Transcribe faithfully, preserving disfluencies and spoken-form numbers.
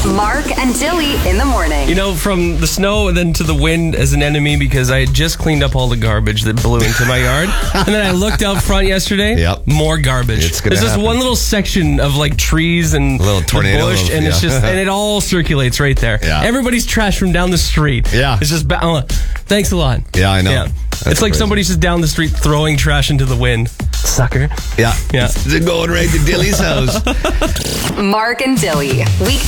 Mark and Dilly in the morning. You know, from the snow then to the wind as an enemy because I had just cleaned up all the garbage that blew into my yard. And then I looked out front yesterday, Yep. more garbage. It's gonna There's happen. this one little section of like trees and A little tornado, the bush, little- and it's yeah. just and it all circulates right there. Yeah. Everybody's trash from down the street. Yeah. It's just, ba- uh, thanks a lot. Yeah, I know. Yeah. That's It's like crazy. somebody's just down the street throwing trash into the wind. Sucker. Yeah. Yeah. It's going right to Dilly's house. Mark and Dilly. Week